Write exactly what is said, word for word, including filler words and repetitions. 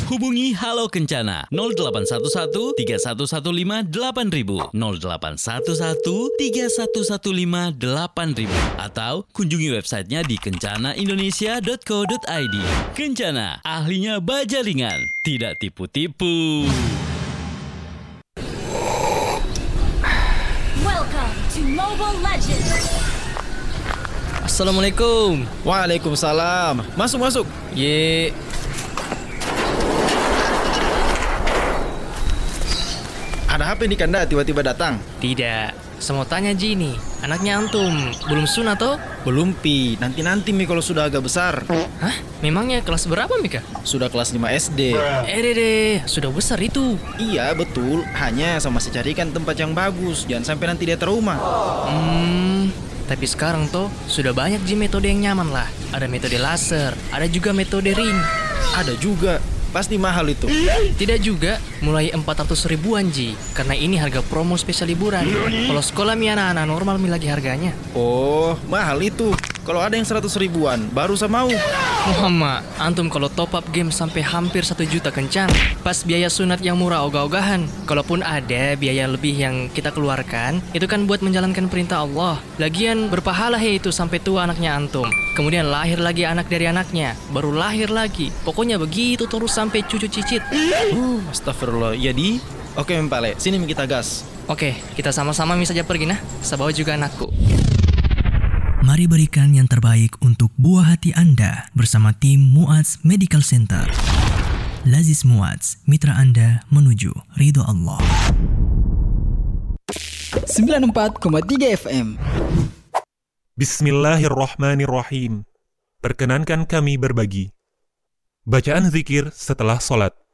Hubungi Halo Kencana nol delapan satu satu tiga satu satu lima delapan ribu nol delapan satu satu tiga satu satu lima delapan ribu atau kunjungi websitenya di kencana indonesia dot co dot i d. Kencana, ahlinya baja ringan, tidak tipu-tipu. Welcome to Mobile Legends. Assalamualaikum. Waalaikumsalam. Masuk masuk. Ye. Ada apa nih Kanda tiba-tiba datang? Tidak. Saya mau tanya Ji nih, anaknya antum belum sunat toh? Belum Pi, nanti-nanti Mi kalau sudah agak besar. Hah? Memangnya kelas berapa Mika? Sudah kelas lima S D. Eh deh, sudah besar itu. Iya betul, hanya saya masih carikan tempat yang bagus. Jangan sampai nanti dia trauma. Hmm, tapi sekarang toh sudah banyak Ji metode yang nyaman lah. Ada metode laser, ada juga metode ring. Ada juga, pasti mahal itu. Tidak juga, mulai empat ratus ribuan Ji. Karena ini harga promo spesial liburan. Kalau sekolah mi anak-anak normal mi lagi harganya. Oh, mahal itu. Kalau ada yang seratus ribuan, baru saya mau. Muhammad, antum kalau top up game sampai hampir satu juta kencang. Pas biaya sunat yang murah ogah-ogahan. Kalaupun ada biaya lebih yang kita keluarkan, itu kan buat menjalankan perintah Allah. Lagian berpahala he itu sampai tua anaknya antum. Kemudian lahir lagi anak dari anaknya, baru lahir lagi. Pokoknya begitu terus sampai cucu cicit. Uh, astagfirullah. Jadi, oke Mempale, sini Mi kita gas. Oke, kita sama-sama mi saja pergi nah. Saya bawa juga anakku. Mari berikan yang terbaik untuk buah hati Anda bersama tim Muadz Medical Center. Lazis Muadz, mitra Anda menuju ridho Allah. sembilan puluh empat koma tiga F M. Bismillahirrahmanirrahim. Perkenankan kami berbagi bacaan zikir setelah sholat.